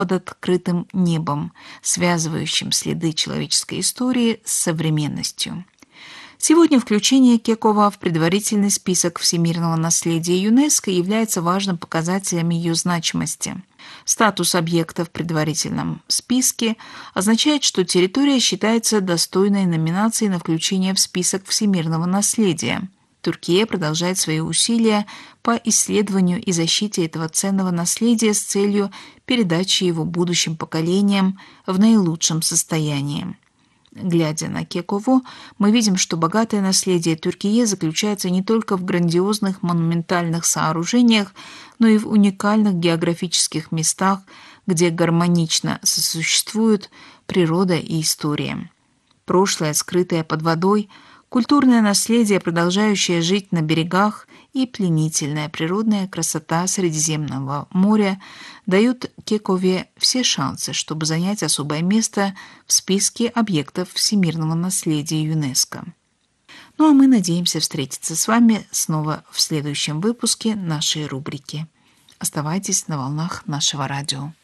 под открытым небом, связывающим следы человеческой истории с современностью. Сегодня включение Кекова в предварительный список всемирного наследия ЮНЕСКО является важным показателем ее значимости. Статус объекта в предварительном списке означает, что территория считается достойной номинацией на включение в список всемирного наследия. Турция продолжает свои усилия по исследованию и защите этого ценного наследия с целью передачи его будущим поколениям в наилучшем состоянии. Глядя на Кекову, мы видим, что богатое наследие Türkiye заключается не только в грандиозных монументальных сооружениях, но и в уникальных географических местах, где гармонично сосуществуют природа и история. Прошлое, скрытое под водой, культурное наследие, продолжающее жить на берегах, и пленительная природная красота Средиземного моря дают Кекове все шансы, чтобы занять особое место в списке объектов всемирного наследия ЮНЕСКО. Ну а мы надеемся встретиться с вами снова в следующем выпуске нашей рубрики. Оставайтесь на волнах нашего радио.